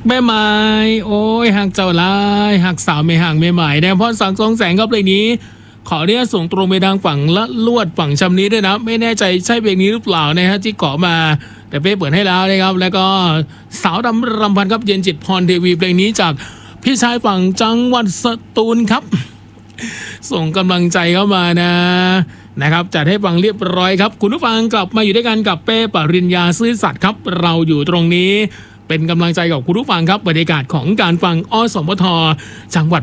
แม่ไม้โอ้ยหักเจ้าลายหักสาวไม่ห่างไม่หมายแดงพรสังสองแสงครับเพลงนี้ขอเรียกส่งตรงไปทางฝั่งละลวดฝั่งชำนี้ด้วยนะไม่แน่ใจใช่เพลงนี้หรือเปล่านะฮะที่ขอมาแต่เป้เปิดให้แล้วนะครับแล้วก็สาวดำรำพันครับเย็นจิตพรเทวีเพลงนี้จากพี่ชายฝั่งจังหวัดสตูลครับส่งกำลังใจเข้ามานะครับจัดให้ฟังเรียบร้อยครับคุณผู้ฟังกลับมาอยู่ด้วยกันกับเป้ปริญญาซื่อสัตย์ครับเราอยู่ตรงนี้เป็นกำลังใจกับคุณผู้ฟังครับบรรยากาศของการฟังอสมทจังหวัด